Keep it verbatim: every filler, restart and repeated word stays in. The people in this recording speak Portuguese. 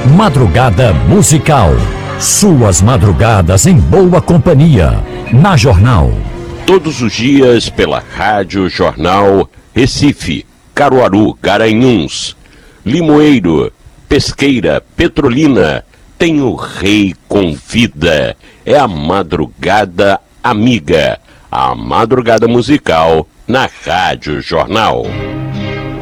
Madrugada Musical. Suas madrugadas em boa companhia. Na Jornal. Todos os dias pela Rádio Jornal Recife, Caruaru, Garanhuns, Limoeiro, Pesqueira, Petrolina. Tem o Rei Convida. É a Madrugada Amiga. A Madrugada Musical na Rádio Jornal.